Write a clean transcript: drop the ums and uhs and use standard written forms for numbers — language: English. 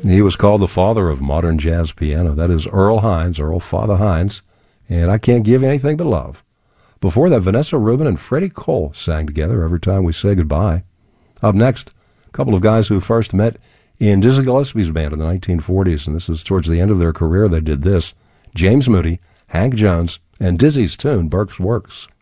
He was called the father of modern jazz piano. That is Earl Hines, Earl Father Hines, and I Can't Give You Anything But Love. Before that, Vanessa Rubin and Freddie Cole sang together, Every Time We Say Goodbye. Up next, a couple of guys who first met in Dizzy Gillespie's band in the 1940s, and this is towards the end of their career. They did this. James Moody, Hank Jones, and Dizzy's tune, Burke's Works.